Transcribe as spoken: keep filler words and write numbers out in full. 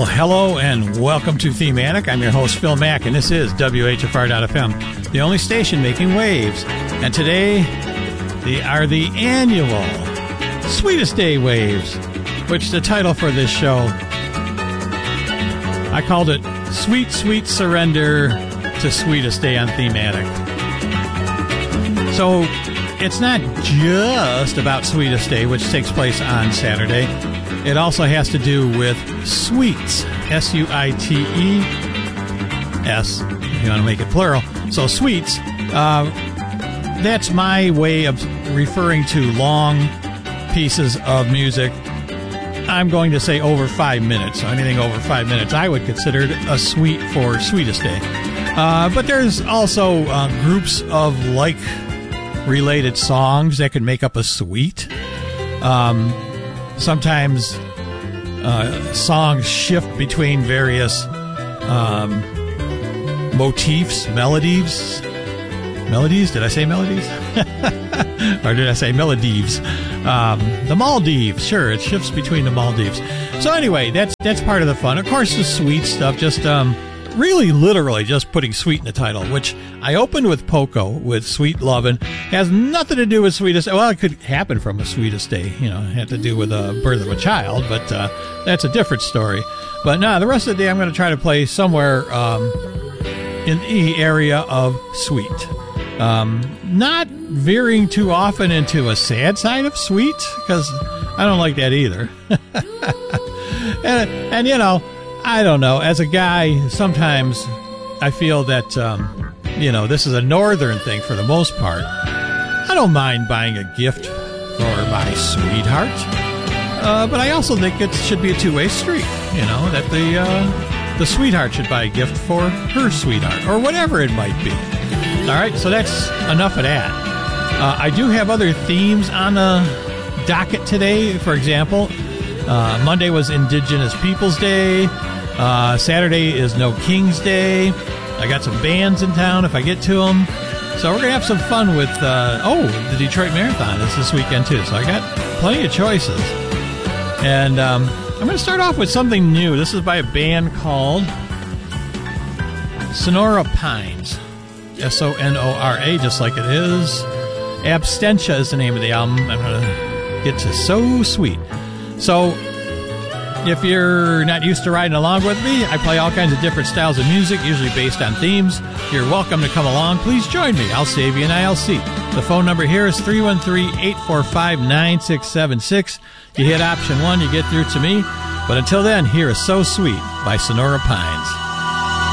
Well, hello and welcome to Thematic. I'm your host, Phil Mack, and this is W H F R dot F M, the only station making waves. And today, they are the annual Sweetest Day Waves, which the title for this show, I called it Sweet, Sweet Surrender to Sweetest Day on Thematic. So, it's not just about Sweetest Day, which takes place on Saturday. It also has to do with sweets, S U I T E S, if you want to make it plural. So sweets, uh, that's my way of referring to long pieces of music. I'm going to say over five minutes. So anything over five minutes I would consider a suite for Sweetest Day. Uh, but there's also uh, groups of like-related songs that can make up a suite. Um... Sometimes uh, songs shift between various um, motifs, melodies. Melodies? Did I say melodies? Or did I say melodies? Um, the Maldives. Sure, it shifts between the Maldives. So anyway, that's that's part of the fun. Of course, the sweet stuff, just um, really literally just putting sweet in the title, which I opened with Poco, with Sweet Lovin'. Has nothing to do with Sweetest. Well, it could happen from a Sweetest Day, you know, it had to do with the birth of a child, but uh, that's a different story. But no, the rest of the day I'm going to try to play somewhere um, in the area of sweet. Um, not veering too often into a sad side of sweet, because I don't like that either. and, and, you know, I don't know. As a guy, sometimes I feel that, um, you know, this is a northern thing for the most part. I don't mind buying a gift for my sweetheart, uh, but I also think it should be a two-way street, you know, that the uh, the sweetheart should buy a gift for her sweetheart, or whatever it might be. All right, so that's enough of that. Uh, I do have other themes on the docket today. For example, uh, Monday was Indigenous Peoples Day. Uh, Saturday is No King's Day. I got some bands in town if I get to them. So we're going to have some fun with, uh, oh, the Detroit Marathon is this weekend too. So I got plenty of choices. And um, I'm going to start off with something new. This is by a band called Sonora Pines. S O N O R A, just like it is. Abstentia is the name of the album. I'm going to get to So Sweet. So if you're not used to riding along with me, I play all kinds of different styles of music, usually based on themes. You're welcome to come along. Please join me. I'll save you an I L C. The phone number here is three one three, eight four five, nine six seven six. You hit option one, you get through to me. But until then, here is So Sweet by Sonora Pines.